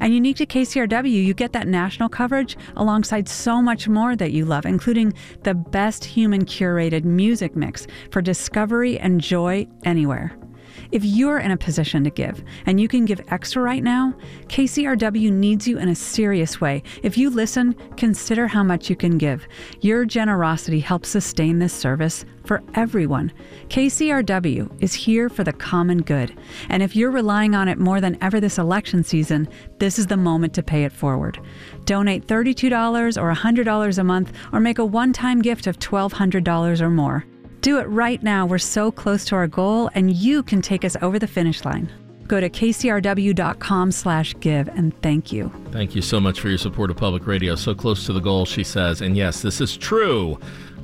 And unique to KCRW, you get that national coverage alongside so much more that you love, including the best human curated music mix for discovery and joy anywhere. If you're in a position to give, and you can give extra right now, KCRW needs you in a serious way. If you listen, consider how much you can give. Your generosity helps sustain this service for everyone. KCRW is here for the common good. And if you're relying on it more than ever this election season, this is the moment to pay it forward. Donate $32 or $100 a month, or make a one-time gift of $1,200 or more. Do it right now. We're so close to our goal, and you can take us over the finish line. Go to kcrw.com/give, and thank you. Thank you so much for your support of public radio. So close to the goal, she says. And yes, this is true.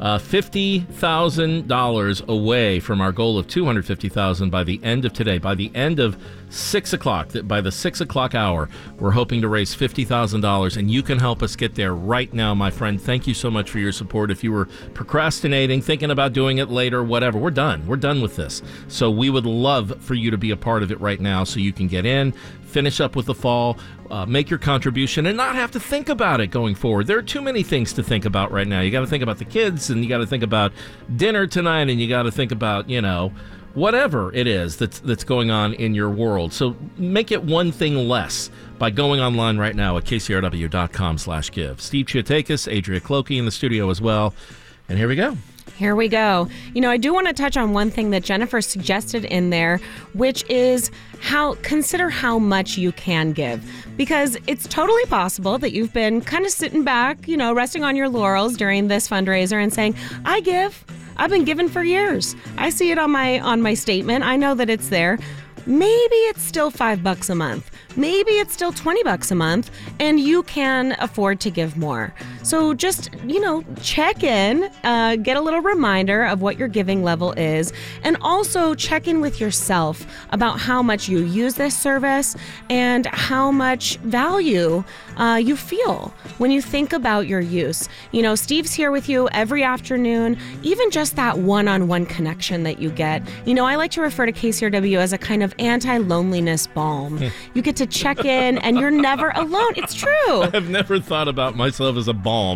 $50,000 away from our goal of $250,000 by the end of today. By the end of 6 o'clock, by the 6 o'clock hour, we're hoping to raise $50,000, and you can help us get there right now, my friend. Thank you so much for your support. If you were procrastinating, thinking about doing it later, whatever, we're done. We're done with this. So we would love for you to be a part of it right now so you can get in, finish up with the fall, make your contribution, and not have to think about it going forward. There are too many things to think about right now. You got to think about the kids, and you got to think about dinner tonight, and you got to think about, whatever it is that's going on in your world. So make it one thing less by going online right now at kcrw.com/give. Steve Chiotakis, Adria Clokey in the studio as well. And here we go. Here we go. I do want to touch on one thing that Jennifer suggested in there, which is consider how much you can give. Because it's totally possible that you've been kind of sitting back, resting on your laurels during this fundraiser and saying, I give. I've been giving for years. I see it on my statement. I know that it's there. Maybe it's still $5 a month. Maybe it's still $20 a month, and you can afford to give more. So just, check in, get a little reminder of what your giving level is, and also check in with yourself about how much you use this service and how much value you feel when you think about your use. Steve's here with you every afternoon, even just that one-on-one connection that you get. I like to refer to KCRW as a kind of anti-loneliness balm. You get to check in, and you're never alone. It's true. I've never thought about myself as a balm.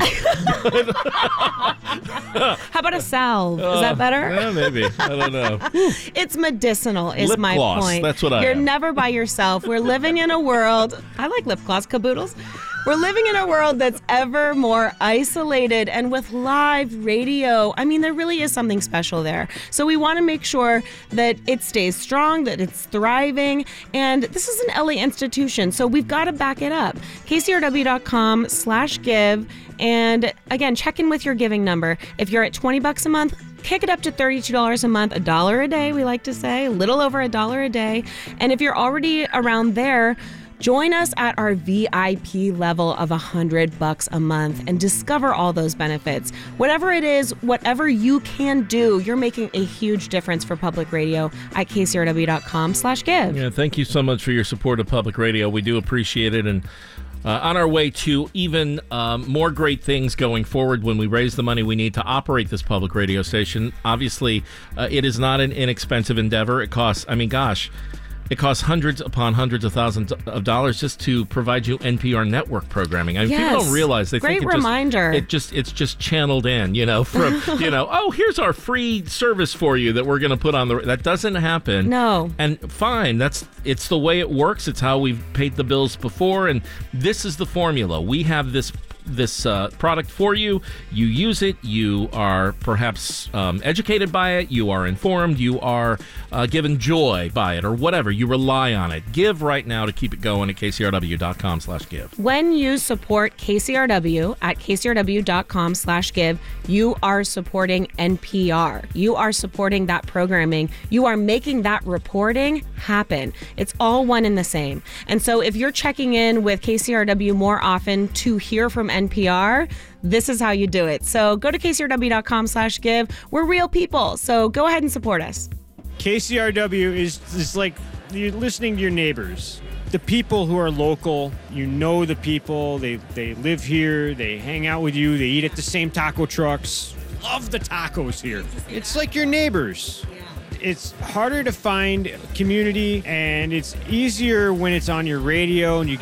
How about a salve? Is that better? Yeah, maybe. I don't know. It's medicinal, is lip my gloss. point. That's what I You're am. never by yourself. We're living in a world. I like lip gloss, caboodles. We're living in a world that's ever more isolated, and with live radio, there really is something special there. So we want to make sure that it stays strong, that it's thriving, and this is an LA institution, so we've got to back it up. KCRW.com/give, and again, check in with your giving number. If you're at $20 a month, kick it up to $32 a month, $1 a day, we like to say, a little over $1 a day. And if you're already around there, join us at our VIP level of $100 a month and discover all those benefits. Whatever it is, whatever you can do, you're making a huge difference for public radio at kcrw.com/give. Yeah, thank you so much for your support of public radio. We do appreciate it. And on our way to even more great things going forward when we raise the money we need to operate this public radio station. Obviously, it is not an inexpensive endeavor. It costs, it costs hundreds upon hundreds of thousands of dollars just to provide you NPR network programming. People don't realize. They Great think reminder. It's just channeled in, from, oh, here's our free service for you that we're going to put on that doesn't happen. No. And fine, it's the way it works. It's how we've paid the bills before, and this is the formula. We have this product for you. You use it. You are perhaps educated by it. You are informed. You are given joy by it, or whatever. You rely on it. Give right now to keep it going at kcrw.com/give. When you support KCRW at kcrw.com/give, you are supporting NPR. You are supporting that programming. You are making that reporting happen. It's all one and the same. And so if you're checking in with KCRW more often to hear from NPR, this is how you do it. So go to kcrw.com/give. We're real people, so go ahead and support us. KCRW is like you're listening to your neighbors. The people who are local, the people, they live here, they hang out with you, they eat at the same taco trucks. Love the tacos here. It's like your neighbors. It's harder to find community, and it's easier when it's on your radio and you